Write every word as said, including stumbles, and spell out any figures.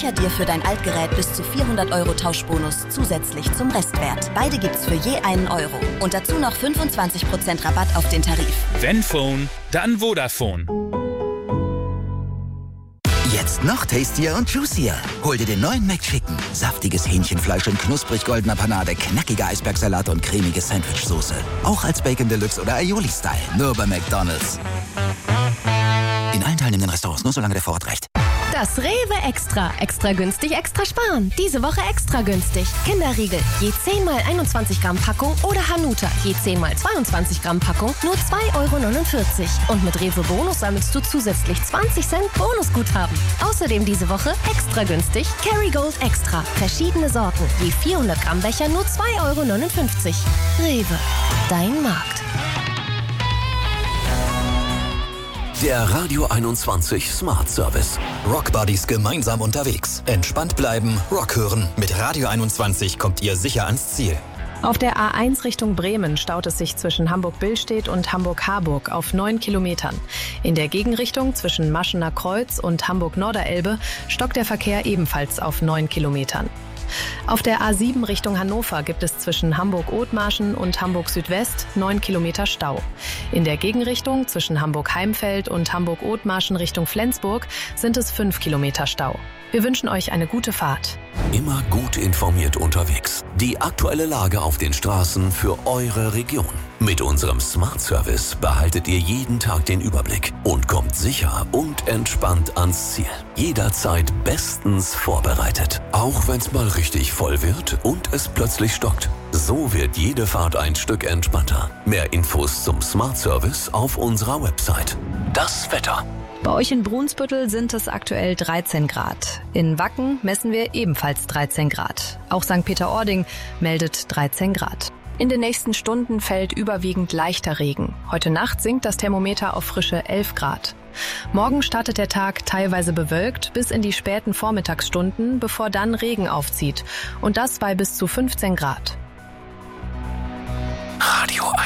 sichert dir für dein Altgerät bis zu vierhundert Euro Tauschbonus zusätzlich zum Restwert. Beide gibt's für je einen Euro. Und dazu noch fünfundzwanzig Prozent Rabatt auf den Tarif. Wenn Phone, dann Vodafone. Jetzt noch tastier und juicier. Hol dir den neuen McChicken. Saftiges Hähnchenfleisch in knusprig goldener Panade, knackiger Eisbergsalat und cremige Sandwichsoße. Auch als Bacon Deluxe oder Aioli-Style. Nur bei McDonald's. In allen teilnehmenden Restaurants, nur solange der Vorrat reicht. Das Rewe Extra. Extra günstig, extra sparen. Diese Woche extra günstig. Kinderriegel, je zehn mal einundzwanzig Gramm Packung oder Hanuta, je zehn mal zweiundzwanzig Gramm Packung, nur zwei Euro neunundvierzig. Und mit Rewe Bonus sammelst du zusätzlich zwanzig Cent Bonusguthaben. Außerdem diese Woche extra günstig Kerrygold Extra. Verschiedene Sorten, je vierhundert Gramm Becher, nur zwei Euro neunundfünfzig. Rewe, dein Markt. Der Radio einundzwanzig Smart Service. Rock Buddies gemeinsam unterwegs. Entspannt bleiben, Rock hören. Mit Radio einundzwanzig kommt ihr sicher ans Ziel. Auf der A eins Richtung Bremen staut es sich zwischen Hamburg-Billstedt und Hamburg-Harburg auf neun Kilometern. In der Gegenrichtung zwischen Maschener Kreuz und Hamburg-Norderelbe stockt der Verkehr ebenfalls auf neun Kilometern. Auf der A sieben Richtung Hannover gibt es zwischen Hamburg-Othmarschen und Hamburg-Südwest neun Kilometer Stau. In der Gegenrichtung zwischen Hamburg-Heimfeld und Hamburg-Othmarschen Richtung Flensburg sind es fünf Kilometer Stau. Wir wünschen euch eine gute Fahrt. Immer gut informiert unterwegs. Die aktuelle Lage auf den Straßen für eure Region. Mit unserem Smart Service behaltet ihr jeden Tag den Überblick und kommt sicher und entspannt ans Ziel. Jederzeit bestens vorbereitet. Auch wenn es mal richtig voll wird und es plötzlich stockt. So wird jede Fahrt ein Stück entspannter. Mehr Infos zum Smart Service auf unserer Website. Das Wetter. Bei euch in Brunsbüttel sind es aktuell dreizehn Grad. In Wacken messen wir ebenfalls dreizehn Grad. Auch Sankt Peter-Ording meldet dreizehn Grad. In den nächsten Stunden fällt überwiegend leichter Regen. Heute Nacht sinkt das Thermometer auf frische elf Grad. Morgen startet der Tag teilweise bewölkt bis in die späten Vormittagsstunden, bevor dann Regen aufzieht. Und das bei bis zu fünfzehn Grad. Radio